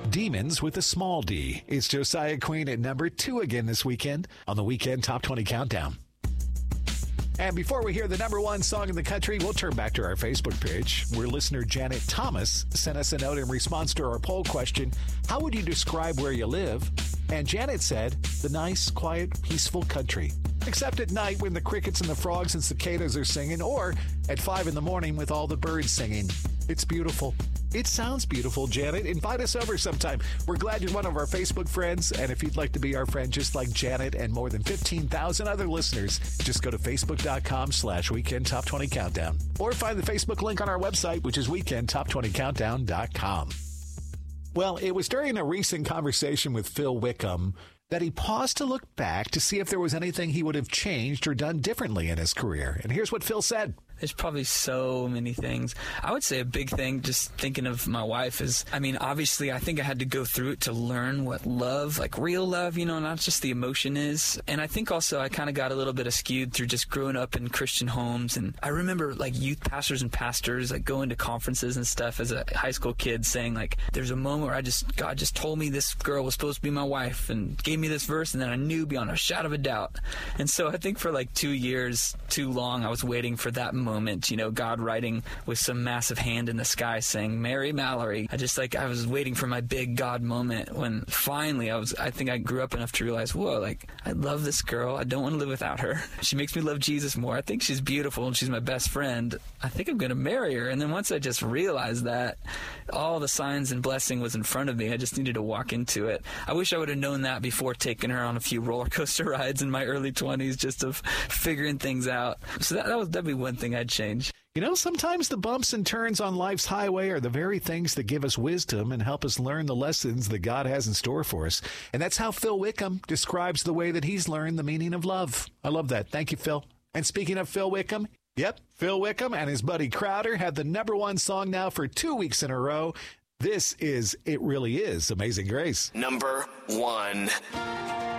Demons with a small d. It's Josiah Queen at number 2 again this weekend on the Weekend Top 20 Countdown. And before we hear the number 1 song in the country, we'll turn back to our Facebook page, where listener Janet Thomas sent us a note in response to our poll question, how would you describe where you live? And Janet said, the nice, quiet, peaceful country. Except at night when the crickets and the frogs and cicadas are singing, or at 5 in the morning with all the birds singing. It's beautiful. It sounds beautiful, Janet. Invite us over sometime. We're glad you're one of our Facebook friends, and if you'd like to be our friend just like Janet and more than 15,000 other listeners, just go to facebook.com/Weekend Top 20 Countdown, or find the Facebook link on our website, which is weekendtop20countdown.com. Well, it was during a recent conversation with Phil Wickham that he paused to look back to see if there was anything he would have changed or done differently in his career. And here's what Phil said. There's probably so many things. I would say a big thing, just thinking of my wife, is, obviously I think I had to go through it to learn what love, like real love, not just the emotion is. And I think also I kind of got a little bit skewed through just growing up in Christian homes. And I remember like youth pastors and pastors like going to conferences and stuff as a high school kid saying like, there's a moment where God just told me this girl was supposed to be my wife and gave me this verse, and then I knew beyond a shadow of a doubt. And so I think for like 2 years, too long, I was waiting for that moment, God writing with some massive hand in the sky saying, Mary Mallory. I was waiting for my big God moment when finally I think I grew up enough to realize, whoa, like, I love this girl. I don't want to live without her. She makes me love Jesus more. I think she's beautiful and she's my best friend. I think I'm going to marry her. And then once I just realized that, all the signs and blessing was in front of me. I just needed to walk into it. I wish I would have known that before taking her on a few roller coaster rides in my early 20s, just of figuring things out. So that'd be one thing I'd change. Sometimes the bumps and turns on life's highway are the very things that give us wisdom and help us learn the lessons that God has in store for us. And that's how Phil Wickham describes the way that he's learned the meaning of love. I love that. Thank you, Phil. And speaking of Phil Wickham, Phil Wickham and his buddy Crowder had the number 1 song now for 2 weeks in a row. This is It Really Is Amazing Grace. Number 1.